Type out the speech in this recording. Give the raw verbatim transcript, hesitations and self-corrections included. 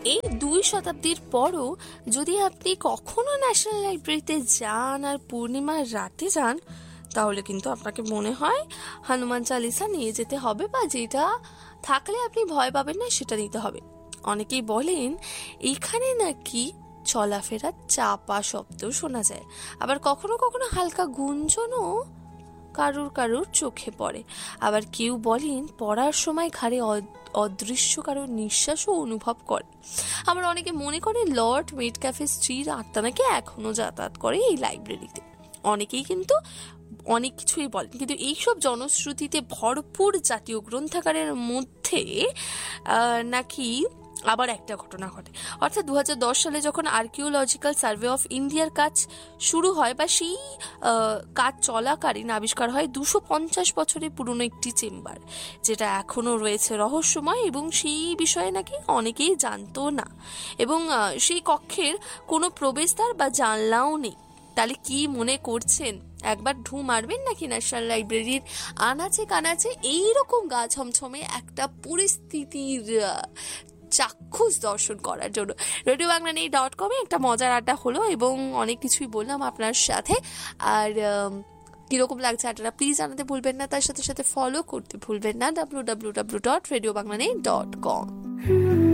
এই দুই শতাব্দীর পরও যদি আপনি কখনো ন্যাশনাল লাইব্রেরিতে যান আর পূর্ণিমার রাতে যান, তাহলে কিন্তু আপনাকে মনে হয় হনুমান চালিসা নিয়ে যেতে হবে, বা যেটা থাকলে আপনি ভয় পাবেন না সেটা নিতে হবে। অনেকেই বলেন এখানে নাকি চলাফেরার চাপা শব্দ শোনা যায়, আবার কখনো কখনো হালকা গুঞ্জনও কারুর কারুর চোখে পড়ে। আবার কেউ বলেন পড়ার সময় ঘাড়ে অদৃশ্য কারোর নিঃশ্বাসও অনুভব করে। আবার অনেকে মনে করে লর্ড মেটক্যাফের স্ত্রীর আত্মা নাকি এখনো যাতায়াত করে এই লাইব্রেরিতে। অনেকেই কিন্তু অনেক কিছুই বলেন, কিন্তু এইসব জনশ্রুতিতে ভরপুর জাতীয় গ্রন্থাগারের মধ্যে নাকি আবার একটা ঘটনা ঘটে। অর্থাৎ দু হাজার দশ সালে যখন আর্কিওলজিক্যাল সার্ভে অফ ইন্ডিয়ার কাজ শুরু হয়, বা সেই কাজ চলাকালীন আবিষ্কার হয় দুশো পঞ্চাশ বছরের পুরনো একটি চেম্বার, যেটা এখনো রয়েছে রহস্যময়, এবং সেই বিষয়ে নাকি অনেকেই জানতো না, এবং সেই কক্ষের কোনো প্রবেশদ্বার বা জানলাও নেই। তাহলে কি মনে করছেন, একবার ঢু মারবেন নাকি ন্যাশনাল লাইব্রেরির আনাচে কানাচে এইরকম গা ছমছমে একটা পরিস্থিতির চাক্ষুষ দর্শন করার জন্য? রেডিও বাংলা নেই ডট কমে একটা মজার আড্ডা হলো, এবং অনেক কিছুই বললাম আপনার সাথে। আর কিরকম লাগছে আড্ডাটা প্লিজ জানাতে ভুলবেন না, তার সাথে সাথে ফলো করতে ভুলবেন না W W W dot radio Bangla নেই ডট কম।